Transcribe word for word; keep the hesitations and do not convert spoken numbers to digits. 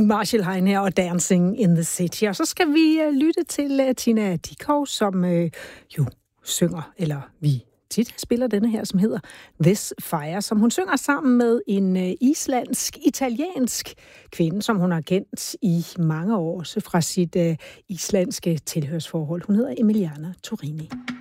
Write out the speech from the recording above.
Marshall her og Dancing in the City. Og så skal vi uh, lytte til uh, Tina Dickow, som uh, jo synger, eller vi tit spiller denne her, som hedder This Fire, som hun synger sammen med en uh, islandsk-italiensk kvinde, som hun har kendt i mange år, fra sit uh, islandske tilhørsforhold. Hun hedder Emiliana Torini.